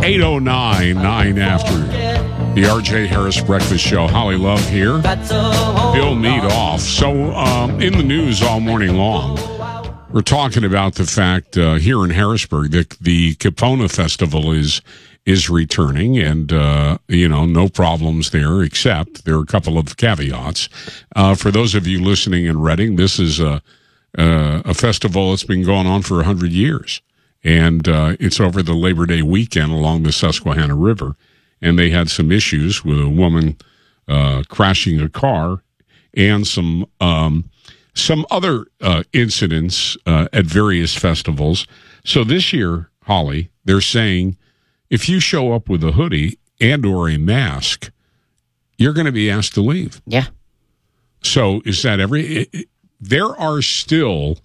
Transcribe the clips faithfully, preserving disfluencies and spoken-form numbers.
eight oh nine, nine after. The R J Harris Breakfast Show. Holly Love here. Bill Meade off. So, um, in the news all morning long, we're talking about the fact uh, here in Harrisburg that the Kipona Festival is is returning, and, uh, you know, no problems there, except there are a couple of caveats. Uh, for those of you listening in Reading, this is a, uh, a festival that's been going on for one hundred years, and uh, it's over the Labor Day weekend along the Susquehanna River, and they had some issues with a woman uh, crashing a car and some um, some other uh, incidents uh, at various festivals. So this year, Holly, they're saying, if you show up with a hoodie and or a mask, you're going to be asked to leave. Yeah. So is that every... It, it, there are still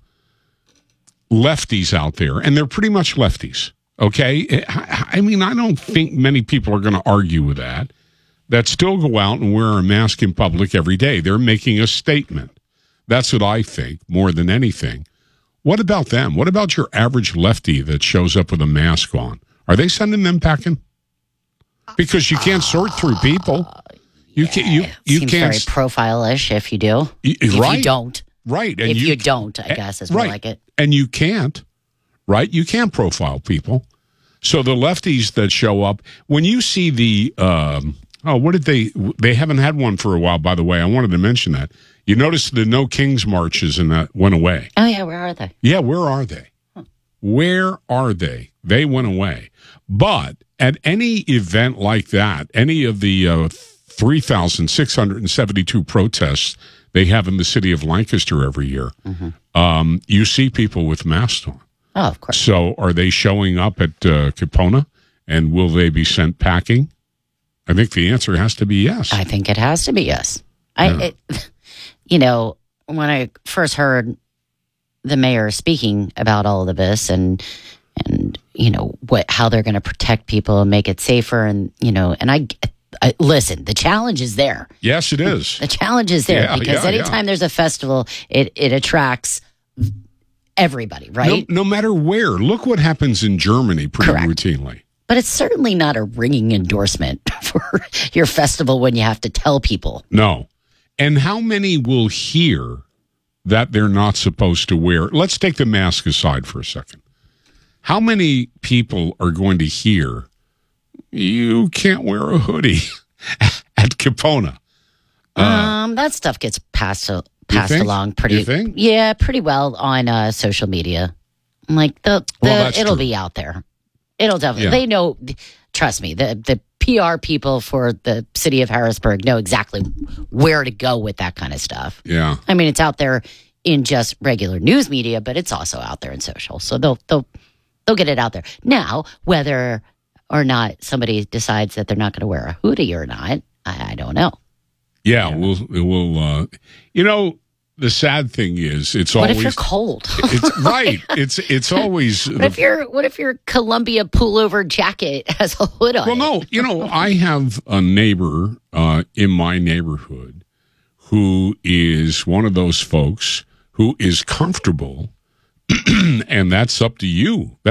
lefties out there, and they're pretty much lefties, okay? I, I mean, I don't think many people are going to argue with that, that still go out and wear a mask in public every day. They're making a statement. That's what I think, more than anything. What about them? What about your average lefty that shows up with a mask on? Are they sending them packing? Because you can't sort through people. You yeah, can't. You you seems can't. Very profile-ish if you do. Y- if right. you don't. Right. And if you, you don't, I guess is more right. like it. And you can't. Right. You can't profile people. So the lefties that show up, when you see the um, oh, what did they? They haven't had one for a while. By the way, I wanted to mention that. You notice the No Kings marches and that went away. Oh yeah, where are they? Yeah, where are they? Huh. Where are they? They went away. But at any event like that, any of the uh, three thousand six hundred seventy-two protests they have in the city of Lancaster every year, mm-hmm. um, you see people with masks on. Oh, of course. So are they showing up at uh, Kipona, and will they be sent packing? I think the answer has to be yes. I think it has to be yes. I, Yeah. it, you know, when I first heard the mayor speaking about all of this and and you know what how they're going to protect people and make it safer, and you know, and I, I listen, the challenge is there. Yes, it is. The challenge is there Yeah, because yeah, anytime yeah. there's a festival, it it attracts everybody, right? No, no matter where. Look what happens in Germany pretty Correct. routinely. But it's certainly not a ringing endorsement for your festival when you have to tell people. No. And how many will hear that they're not supposed to wear? Let's take the mask aside for a second. How many people are going to hear you can't wear a hoodie at Kipona? Uh, um, that stuff gets passed passed think? along pretty, You think? yeah, pretty well on uh, social media. Like the, the Well, that's it'll true. be out there. It'll definitely. Yeah. They know. Trust me. The the P R people for the city of Harrisburg know exactly where to go with that kind of stuff. Yeah. I mean, it's out there in just regular news media, but it's also out there in social. So they'll they'll they'll get it out there. Now, whether or not somebody decides that they're not going to wear a hoodie or not, I, I don't know. Yeah, yeah. we'll, we'll uh, you know, the sad thing is it's what always... if you're cold? It's right. It's it's always... What if your what if your Columbia pullover jacket has a hood on Well, it? no, you know, I have a neighbor uh, in my neighborhood who is one of those folks who is comfortable, and that's up to you.